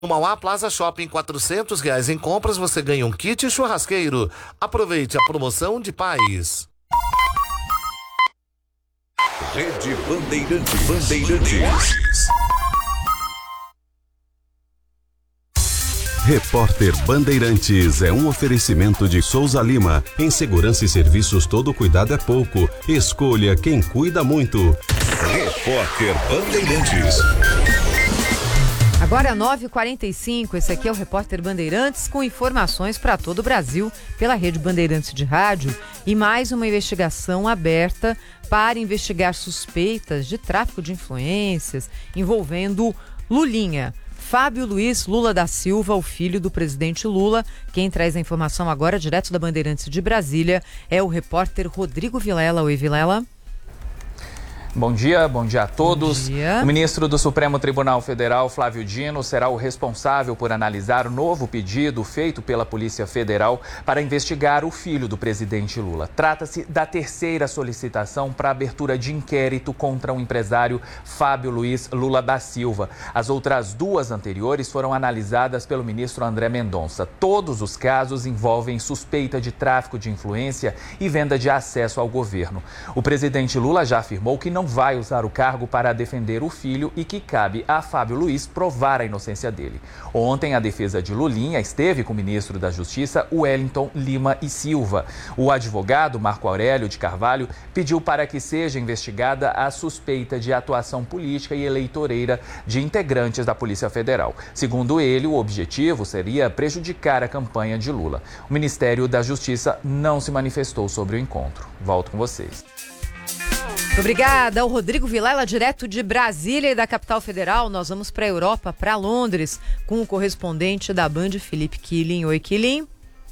No Mauá Plaza Shopping, R$400 em compras, você ganha um kit churrasqueiro. Aproveite a promoção de paz. Rede Bandeirantes. Repórter Bandeirantes é um oferecimento de Souza Lima. Em segurança e serviços, todo cuidado é pouco. Escolha quem cuida muito. Repórter Bandeirantes. Agora é 9h45, esse aqui é o Repórter Bandeirantes com informações para todo o Brasil pela Rede Bandeirantes de Rádio e mais uma investigação aberta para investigar suspeitas de tráfico de influências envolvendo Lulinha. Fábio Luiz Lula da Silva, o filho do presidente Lula. Quem traz a informação agora, direto da Bandeirantes de Brasília, é o repórter Rodrigo Vilela. Oi, Vilela. Bom dia a todos. Bom dia. O ministro do Supremo Tribunal Federal, Flávio Dino, será o responsável por analisar o novo pedido feito pela Polícia Federal para investigar o filho do presidente Lula. Trata-se da terceira solicitação para abertura de inquérito contra o empresário Fábio Luiz Lula da Silva. As outras duas anteriores foram analisadas pelo ministro André Mendonça. Todos os casos envolvem suspeita de tráfico de influência e venda de acesso ao governo. O presidente Lula já afirmou que não vai usar o cargo para defender o filho e que cabe a Fábio Luiz provar a inocência dele. Ontem, a defesa de Lulinha esteve com o ministro da Justiça, Wellington Lima e Silva. O advogado Marco Aurélio de Carvalho pediu para que seja investigada a suspeita de atuação política e eleitoreira de integrantes da Polícia Federal. Segundo ele, o objetivo seria prejudicar a campanha de Lula. O Ministério da Justiça não se manifestou sobre o encontro. Volto com vocês. Obrigada ao Rodrigo Vilela, direto de Brasília e da capital federal. Nós vamos para a Europa, para Londres, com o correspondente da Band, Felipe Killing. Oi, Killing.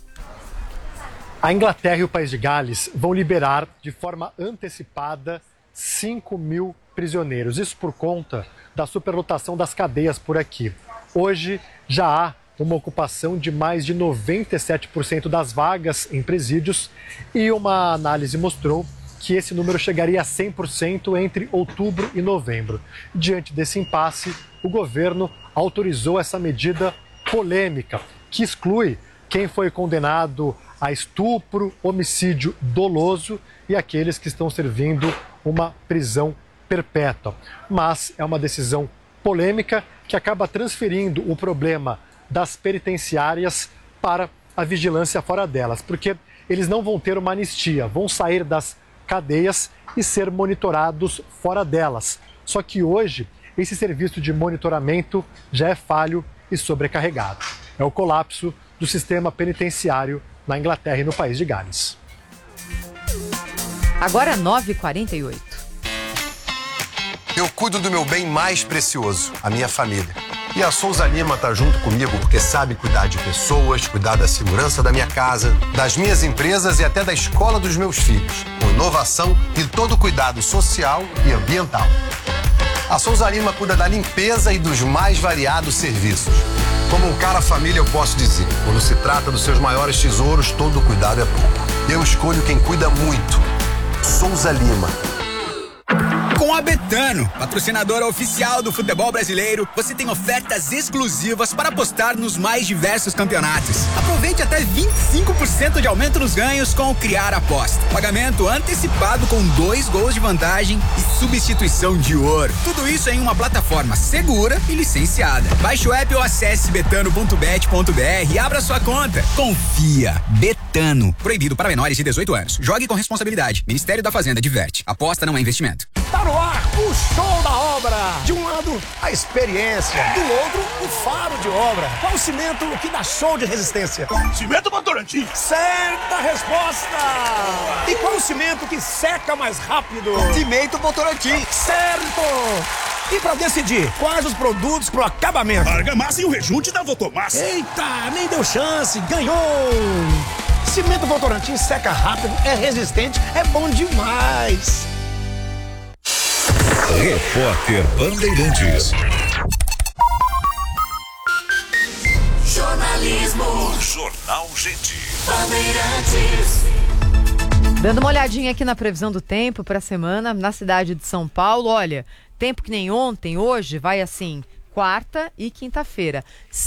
A Inglaterra e o País de Gales vão liberar de forma antecipada 5.000 prisioneiros. Isso por conta da superlotação das cadeias por aqui. Hoje já há uma ocupação de mais de 97% das vagas em presídios e uma análise mostrou que esse número chegaria a 100% entre outubro e novembro. Diante desse impasse, o governo autorizou essa medida polêmica, que exclui quem foi condenado a estupro, homicídio doloso e aqueles que estão servindo uma prisão perpétua. Mas é uma decisão polêmica que acaba transferindo o problema das penitenciárias para a vigilância fora delas, porque eles não vão ter uma anistia, vão sair das cadeias e ser monitorados fora delas. Só que hoje, esse serviço de monitoramento já é falho e sobrecarregado. É o colapso do sistema penitenciário na Inglaterra e no País de Gales. Agora 9h48. Eu cuido do meu bem mais precioso, a minha família. E a Souza Lima tá junto comigo porque sabe cuidar de pessoas, cuidar da segurança da minha casa, das minhas empresas e até da escola dos meus filhos, com inovação e todo cuidado social e ambiental. A Souza Lima cuida da limpeza e dos mais variados serviços. Como um cara família, eu posso dizer, quando se trata dos seus maiores tesouros, todo cuidado é pouco. Eu escolho quem cuida muito. Souza Lima. Com a Betano, patrocinadora oficial do futebol brasileiro, você tem ofertas exclusivas para apostar nos mais diversos campeonatos. Aproveite até 25% de aumento nos ganhos com o Criar Aposta. Pagamento antecipado com 2 gols de vantagem e substituição de ouro. Tudo isso em uma plataforma segura e licenciada. Baixe o app ou acesse betano.bet.br e abra sua conta. Confia. Betano. Proibido para menores de 18 anos. Jogue com responsabilidade. Ministério da Fazenda diverte. Aposta não é investimento. Tá no ar o show da obra. De um lado, a experiência. Do outro, o faro de obra. Qual o cimento que dá show de resistência? Cimento Votorantim. Certa resposta. E qual o cimento que seca mais rápido? Cimento Votorantim. Certo. E pra decidir quais os produtos pro acabamento? Argamassa e o rejunte da Votomassa. Eita, nem deu chance. Ganhou. Cimento Votorantim seca rápido, é resistente, é bom demais. Repórter Bandeirantes. Jornalismo. Jornal Gente. Bandeirantes. Dando uma olhadinha aqui na previsão do tempo para a semana na cidade de São Paulo. Olha, tempo que nem ontem, hoje vai assim, quarta e quinta-feira.